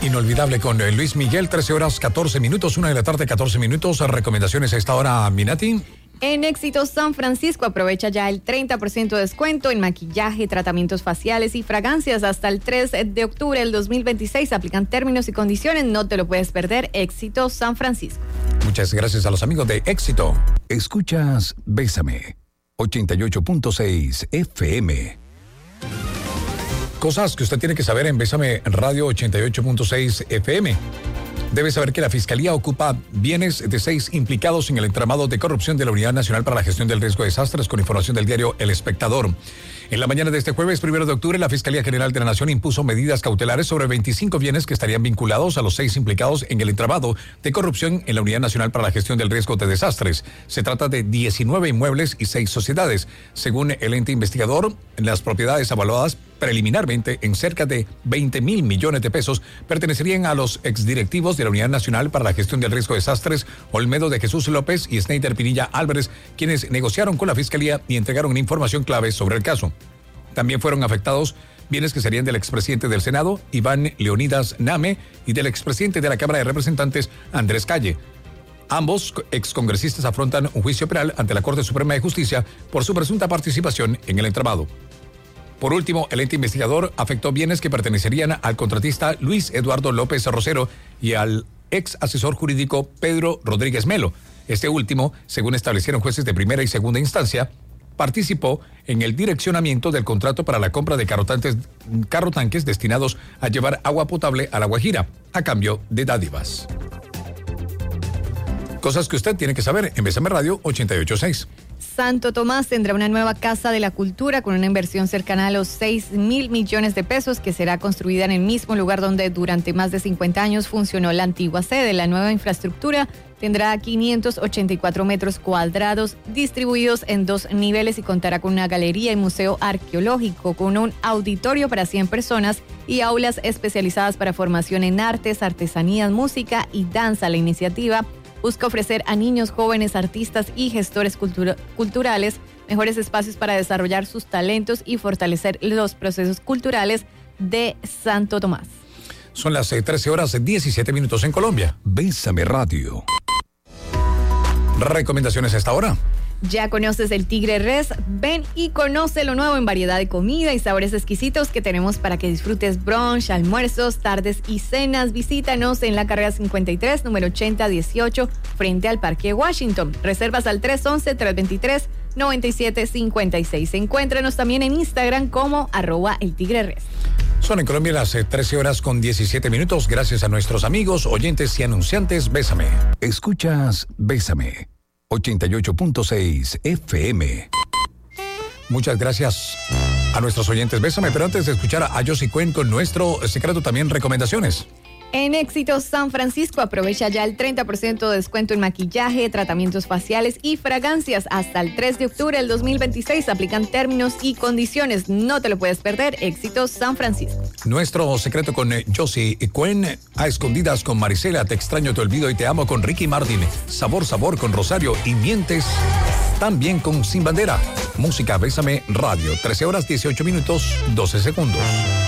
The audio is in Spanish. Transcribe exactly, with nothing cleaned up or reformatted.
Inolvidable con Luis Miguel, trece horas catorce minutos, una de la tarde, catorce minutos. Recomendaciones a esta hora, Minati. En Éxito San Francisco aprovecha ya el treinta por ciento de descuento en maquillaje, tratamientos faciales y fragancias hasta el tres de octubre del dos mil veintiséis. Aplican términos y condiciones, no te lo puedes perder. Éxito San Francisco. Muchas gracias a los amigos de Éxito. Escuchas Bésame, ochenta y ocho punto seis F M. Cosas que usted tiene que saber en Bésame Radio ochenta y ocho punto seis F M. Debe saber que la Fiscalía ocupa bienes de seis implicados en el entramado de corrupción de la Unidad Nacional para la Gestión del Riesgo de Desastres, con información del diario El Espectador. En la mañana de este jueves, primero de octubre, la Fiscalía General de la Nación impuso medidas cautelares sobre veinticinco bienes que estarían vinculados a los seis implicados en el entramado de corrupción en la Unidad Nacional para la Gestión del Riesgo de Desastres. Se trata de diecinueve inmuebles y seis sociedades. Según el ente investigador, las propiedades evaluadas preliminarmente en cerca de veinte mil millones de pesos pertenecerían a los exdirectivos de la Unidad Nacional para la Gestión del Riesgo de Desastres, Olmedo de Jesús López y Sneider Pinilla Álvarez, quienes negociaron con la Fiscalía y entregaron información clave sobre el caso. También fueron afectados bienes que serían del expresidente del Senado, Iván Leonidas Name, y del expresidente de la Cámara de Representantes, Andrés Calle. Ambos excongresistas afrontan un juicio penal ante la Corte Suprema de Justicia por su presunta participación en el entramado. Por último, el ente investigador afectó bienes que pertenecerían al contratista Luis Eduardo López Rosero y al ex asesor jurídico Pedro Rodríguez Melo. Este último, según establecieron jueces de primera y segunda instancia, participó en el direccionamiento del contrato para la compra de carrotanques, carrotanques destinados a llevar agua potable a La Guajira, a cambio de dádivas. Cosas que usted tiene que saber en Bésame Radio ochenta y ocho punto seis. Santo Tomás tendrá una nueva Casa de la Cultura con una inversión cercana a los seis mil millones de pesos, que será construida en el mismo lugar donde durante más de cincuenta años funcionó la antigua sede. La nueva infraestructura tendrá quinientos ochenta y cuatro metros cuadrados distribuidos en dos niveles y contará con una galería y museo arqueológico, con un auditorio para cien personas y aulas especializadas para formación en artes, artesanías, música y danza. La iniciativa busca ofrecer a niños, jóvenes, artistas y gestores cultura- culturales mejores espacios para desarrollar sus talentos y fortalecer los procesos culturales de Santo Tomás. Son las eh, trece horas diecisiete minutos en Colombia. Bésame Radio. Recomendaciones a esta hora. ¿Ya conoces el Tigre Res? Ven y conoce lo nuevo en variedad de comida y sabores exquisitos que tenemos para que disfrutes brunch, almuerzos, tardes y cenas. Visítanos en la carrera cincuenta y tres, número ochenta dieciocho, frente al Parque Washington. Reservas al tres once, tres veintitrés, noventa y siete cincuenta y seis. Encuéntranos también en Instagram como arroba el Tigre Res. Son en Colombia las eh, trece horas con diecisiete minutos. Gracias a nuestros amigos, oyentes y anunciantes. Bésame. Escuchas Bésame, ochenta y ocho punto seis F M. Muchas gracias a nuestros oyentes. Bésame, pero antes de escuchar a Josie Cuen con nuestro secreto, también recomendaciones. En Éxito San Francisco aprovecha ya el treinta por ciento de descuento en maquillaje, tratamientos faciales y fragancias hasta el tres de octubre del dos mil veintiséis. Aplican términos y condiciones. No te lo puedes perder. Éxito San Francisco. Nuestro secreto con eh, Josie Cuen, a escondidas con Marisela, Te extraño, te olvido y te amo con Ricky Martin, Sabor, sabor con Rosario y Mientes también con Sin Bandera. Música Bésame Radio, trece horas dieciocho minutos, doce segundos.